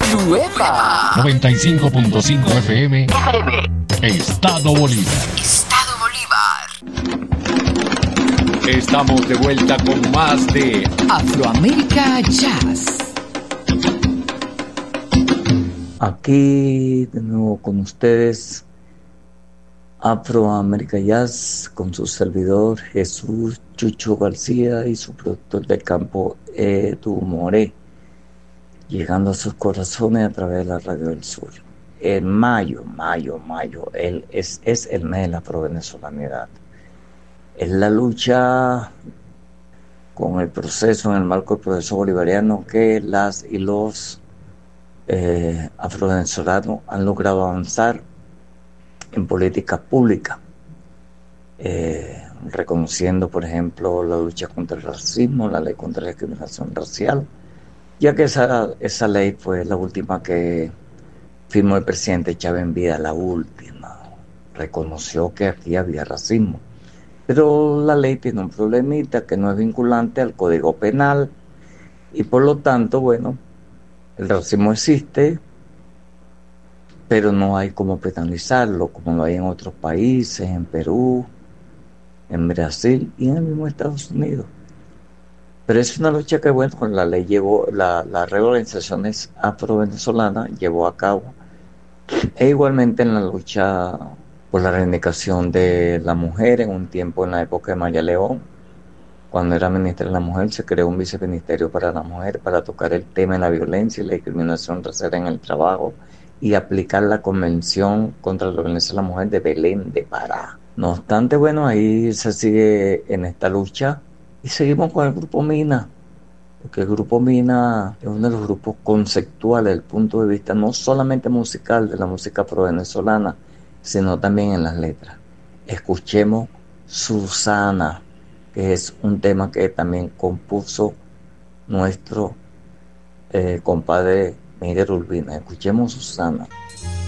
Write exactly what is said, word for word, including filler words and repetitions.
Nueva noventa y cinco punto cinco F M. F M. Estado Bolívar. Estado Bolívar. Estamos de vuelta con más de Afroamérica Jazz. Aquí de nuevo con ustedes, Afroamérica Jazz, con su servidor Jesús Chucho García y su productor de campo Edu Moré, llegando a sus corazones a través de la Radio del Sur. En mayo, mayo, mayo, el, es, es el mes de la afrovenezolanidad. Es la lucha con el proceso, en el marco del proceso bolivariano, que las y los eh, afrovenezolanos han logrado avanzar en políticas públicas, eh, reconociendo, por ejemplo, la lucha contra el racismo, la ley contra la discriminación racial, ya que esa, esa ley fue la última que firmó el presidente Chávez en vida, la última. Reconoció que aquí había racismo, pero la ley tiene un problemita que no es vinculante al Código Penal y por lo tanto, bueno, el racismo existe, pero no hay cómo penalizarlo, como lo hay en otros países, en Perú, en Brasil y en el mismo Estados Unidos. Pero es una lucha que, bueno, la ley llevó, la, la red de organizaciones afro-venezolanas llevó a cabo, e igualmente en la lucha por la reivindicación de la mujer, en un tiempo en la época de María León, cuando era ministra de la Mujer, se creó un viceministerio para la mujer para tocar el tema de la violencia y la discriminación racial en el trabajo y aplicar la Convención contra la Violencia de la Mujer de Belén de Pará. No obstante, bueno, ahí se sigue en esta lucha y seguimos con el Grupo Mina, porque el Grupo Mina es uno de los grupos conceptuales desde el punto de vista no solamente musical de la música afro-venezolana, sino también en las letras. Escuchemos Susana, que es un tema que también compuso nuestro eh, compadre Miguel Urbina. Escuchemos Susana.